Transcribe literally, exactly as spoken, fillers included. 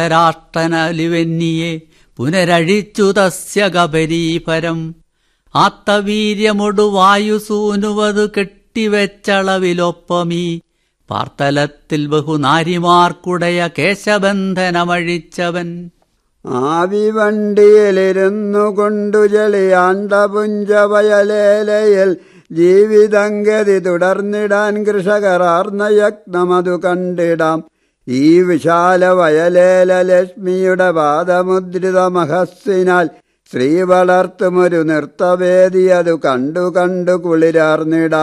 രാഷ്ട്രനലിവെന്നിയെ പുനരഴിച്ചു തസ്യ കപരീപരം. ആത്തവീര്യമൊടു വായുസൂനുവതു കെട്ടിവെച്ചളവിലൊപ്പമീ പാർത്തലത്തിൽ ബഹുനാരിമാർക്കുടയ കേശബന്ധനമഴിച്ചവൻ. ആവിവണ്ടിയിലിരുന്നു കൊണ്ടു ചെളിയാണ്ട പുഞ്ചവയലേലയിൽ ജീവിതംഗതി തുടർന്നിടാൻ കൃഷകരാർന്ന യജ്ഞമതു കണ്ടിടാം. ഈ വിശാല വയലേല ലക്ഷ്മിയുടെ പാദമുദ്രിത മഹസ്സിനാൽ ശ്രീ വളർത്തുമൊരു നൃത്തവേദി അതു കണ്ടു കണ്ടു കുളിരാർന്നിടാം.